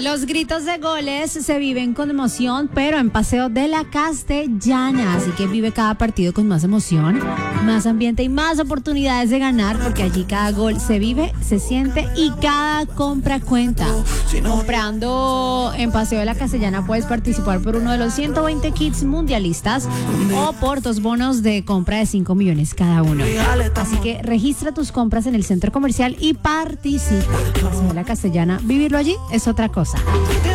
Los gritos de goles se viven con emoción, pero en Paseo de la Castellana. Así que vive cada partido con más emoción, más ambiente y más oportunidades de ganar, porque allí cada gol se vive, se siente y cada compra cuenta. Comprando en Paseo de la Castellana puedes participar por uno de los 120 kits mundialistas o por 2 bonos de compra de 5 millones cada uno. Así que registra tus compras en el centro comercial y participa. Paseo de la Castellana, vivirlo allí es otra cosa.